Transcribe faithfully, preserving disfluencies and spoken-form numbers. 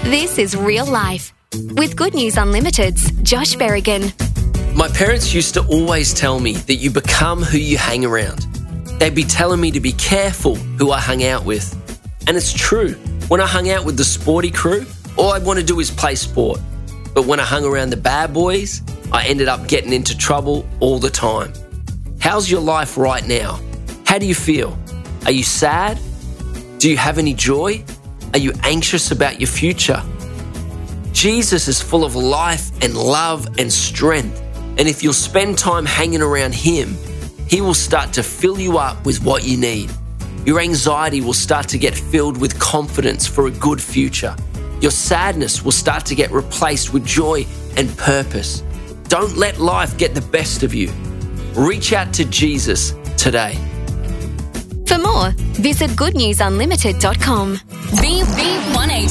This is Real Life with Good News Unlimited's Josh Berrigan. My parents used to always tell me that you become who you hang around. They'd be telling me to be careful who I hung out with. And it's true. When I hung out with the sporty crew, all I'd want to do is play sport. But when I hung around the bad boys, I ended up getting into trouble all the time. How's your life right now? How do you feel? Are you sad? Do you have any joy? Are you anxious about your future? Jesus is full of life and love and strength. And if you'll spend time hanging around Him, He will start to fill you up with what you need. Your anxiety will start to get filled with confidence for a good future. Your sadness will start to get replaced with joy and purpose. Don't let life get the best of you. Reach out to Jesus today. For more, visit good news unlimited dot com. B B one eighty.